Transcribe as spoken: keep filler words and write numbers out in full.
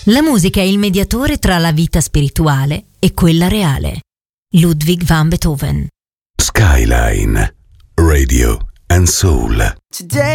La musica è il mediatore tra la vita spirituale e quella reale. Ludwig van Beethoven. Skyline Radio and Soul. Today